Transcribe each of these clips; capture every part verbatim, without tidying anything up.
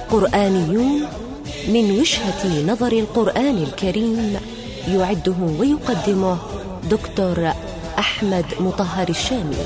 قرآنيون من وجهة نظر القرآن الكريم، يعده ويقدمه دكتور أحمد مطهر الشامي.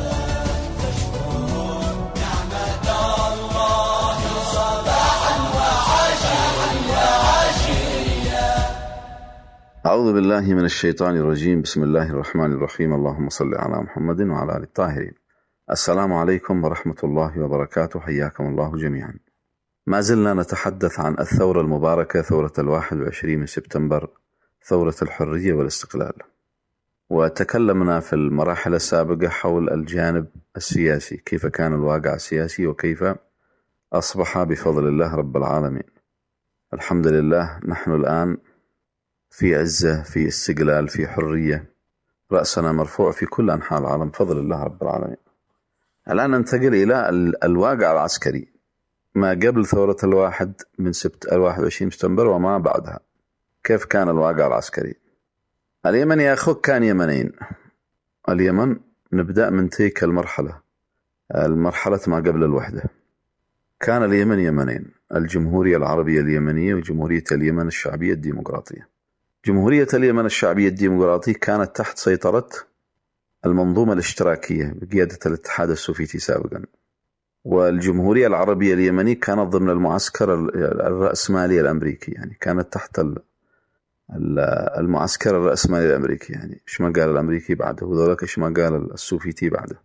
أعوذ بالله من الشيطان الرجيم. بسم الله الرحمن الرحيم. اللهم صل على محمد وعلى آل الطاهرين. السلام عليكم ورحمة الله وبركاته. حياكم الله جميعا. ما زلنا نتحدث عن الثورة المباركة، ثورة الواحد والعشرين من سبتمبر، ثورة الحرية والاستقلال. وتكلمنا في المراحل السابقة حول الجانب السياسي، كيف كان الواقع السياسي وكيف أصبح بفضل الله رب العالمين. الحمد لله نحن الآن في عزة، في استقلال، في حرية، رأسنا مرفوع في كل أنحاء العالم بفضل الله رب العالمين. الآن ننتقل إلى الواقع العسكري، ما قبل ثورة الواحد من سبت الواحد وعشرين سبتمبر وما بعدها. كيف كان الواقع العسكري؟ اليمن يا أخوك كان يمنين. اليمن نبدأ من تلك المرحلة، المرحلة ما قبل الوحدة. كان اليمن يمنين، الجمهورية العربية اليمنية وجمهورية اليمن الشعبية الديمقراطية. جمهورية اليمن الشعبية الديمقراطية كانت تحت سيطرة المنظومة الاشتراكية بقيادة الاتحاد السوفيتي سابقا، والجمهورية العربية اليمنية كانت ضمن المعسكر الرأسمالي الأمريكي، يعني كانت تحت المعسكر الرأسمالي الأمريكي. يعني إيش ما قال الأمريكي بعده وذلك إيش ما قال السوفيتي بعده.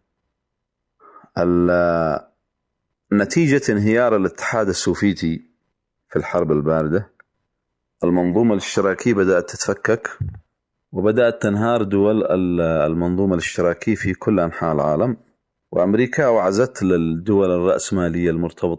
نتيجة انهيار الاتحاد السوفيتي في الحرب الباردة، المنظومة الاشتراكية بدأت تتفكك، وبدأت تنهار دول المنظومة الاشتراكية في كل أنحاء العالم، وأمريكا وعزت للدول الرأسمالية المرتبطة